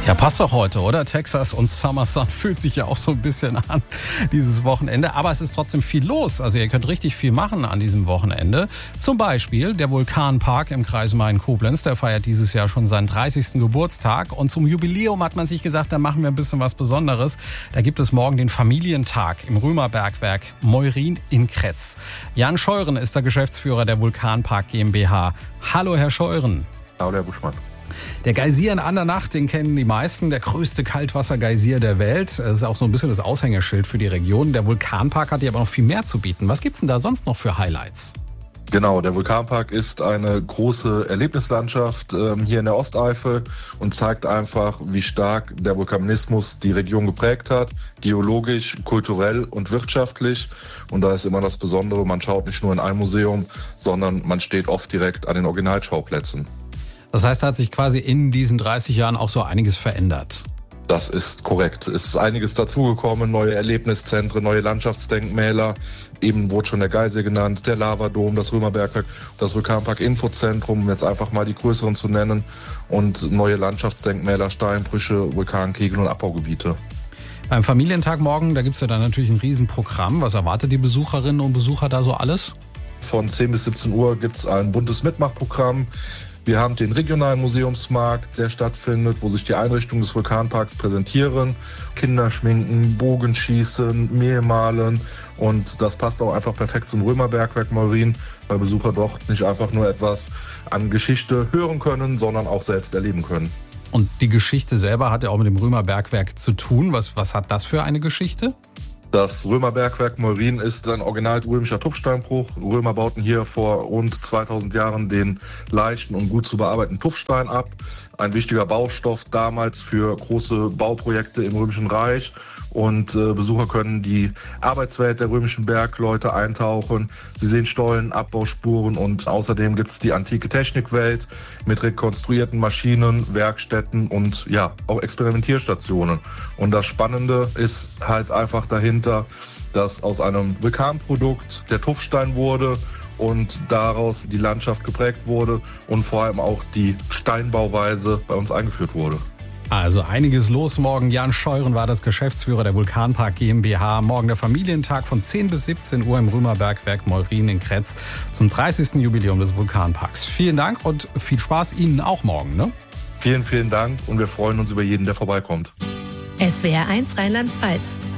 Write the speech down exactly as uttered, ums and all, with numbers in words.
Ja, passt doch heute, oder? Texas und Summer Sun fühlt sich ja auch so ein bisschen an, dieses Wochenende. Aber es ist trotzdem viel los. Also ihr könnt richtig viel machen an diesem Wochenende. Zum Beispiel der Vulkanpark im Kreis Main-Koblenz. Der feiert dieses Jahr schon seinen dreißigsten Geburtstag. Und zum Jubiläum hat man sich gesagt, da machen wir ein bisschen was Besonderes. Da gibt es morgen den Familientag im Römerbergwerk Meurin in Kretz. Jan Scheuren ist der Geschäftsführer der Vulkanpark GmbH. Hallo, Herr Scheuren. Hallo, Herr Buschmann. Der Geysir in Andernach, den kennen die meisten, der größte Kaltwassergeysir der Welt. Das ist auch so ein bisschen das Aushängeschild für die Region. Der Vulkanpark hat ja aber noch viel mehr zu bieten. Was gibt's denn da sonst noch für Highlights? Genau, der Vulkanpark ist eine große Erlebnislandschaft ähm, hier in der Osteifel und zeigt einfach, wie stark der Vulkanismus die Region geprägt hat, geologisch, kulturell und wirtschaftlich. Und da ist immer das Besondere, man schaut nicht nur in ein Museum, sondern man steht oft direkt an den Originalschauplätzen. Das heißt, da hat sich quasi in diesen dreißig Jahren auch so einiges verändert. Das ist korrekt. Es ist einiges dazugekommen, neue Erlebniszentren, neue Landschaftsdenkmäler. Eben wurde schon der Geysir genannt, der Lavadom, das Römerbergwerk, das Vulkanpark-Infozentrum, um jetzt einfach mal die größeren zu nennen. Und neue Landschaftsdenkmäler, Steinbrüche, Vulkankegel und Abbaugebiete. Beim Familientag morgen, da gibt es ja dann natürlich ein Riesenprogramm. Was erwartet die Besucherinnen und Besucher da so alles? Von zehn bis siebzehn Uhr gibt es ein buntes Mitmachprogramm. Wir haben den regionalen Museumsmarkt, der stattfindet, wo sich die Einrichtungen des Vulkanparks präsentieren. Kinder schminken, Bogenschießen, Mehl mahlen. Und das passt auch einfach perfekt zum Römerbergwerk Meurin, weil Besucher dort nicht einfach nur etwas an Geschichte hören können, sondern auch selbst erleben können. Und die Geschichte selber hat ja auch mit dem Römerbergwerk zu tun. Was, was hat das für eine Geschichte? Das Römerbergwerk Meurin ist ein original römischer Tuffsteinbruch. Römer bauten hier vor rund zweitausend Jahren den leichten und gut zu bearbeitenden Tuffstein ab. Ein wichtiger Baustoff damals für große Bauprojekte im Römischen Reich. Und äh, Besucher können die Arbeitswelt der römischen Bergleute eintauchen. Sie sehen Stollen, Abbauspuren und außerdem gibt es die antike Technikwelt mit rekonstruierten Maschinen, Werkstätten und ja auch Experimentierstationen. Und das Spannende ist halt einfach dahinter, dass aus einem Vulkanprodukt der Tuffstein wurde und daraus die Landschaft geprägt wurde und vor allem auch die Steinbauweise bei uns eingeführt wurde. Also einiges los morgen. Jan Scheuren war das Geschäftsführer der Vulkanpark GmbH. Morgen der Familientag von zehn bis siebzehn Uhr im Römerbergwerk Meurin in Kretz zum dreißigsten Jubiläum des Vulkanparks. Vielen Dank und viel Spaß Ihnen auch morgen, ne? Vielen, vielen Dank und wir freuen uns über jeden, der vorbeikommt. S W R eins Rheinland-Pfalz.